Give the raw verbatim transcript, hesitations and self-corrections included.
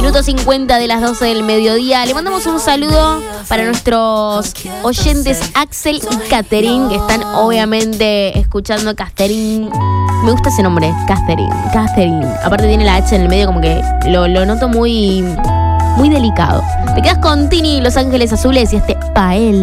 Minuto cincuenta de las doce del mediodía. Le mandamos un saludo para nuestros oyentes Axel y Catherine, que están obviamente escuchando. Catherine, me gusta ese nombre, Catherine, Catherine. Aparte tiene la H en el medio, como que lo, lo noto muy, muy delicado. Te quedas con Tini, Los Ángeles Azules y este Pael.